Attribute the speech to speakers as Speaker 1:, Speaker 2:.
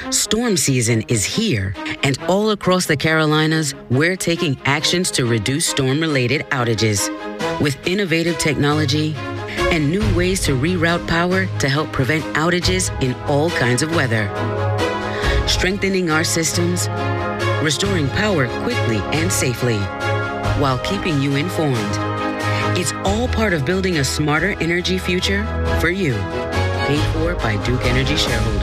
Speaker 1: Storm season is here, and all across the Carolinas, we're taking actions to reduce storm-related outages. With innovative technology and new ways to reroute power to help prevent outages in all kinds of weather. Strengthening our systems, restoring power quickly and safely, while keeping you informed. It's all part of building a smarter energy future for you. Paid for by Duke Energy shareholders.